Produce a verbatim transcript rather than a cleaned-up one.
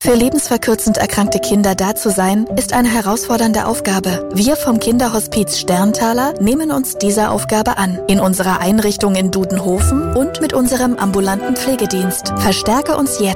Für lebensverkürzend erkrankte Kinder da zu sein, ist eine herausfordernde Aufgabe. Wir vom Kinderhospiz Sterntaler nehmen uns dieser Aufgabe an. In unserer Einrichtung in Dudenhofen und mit unserem ambulanten Pflegedienst. Verstärke uns jetzt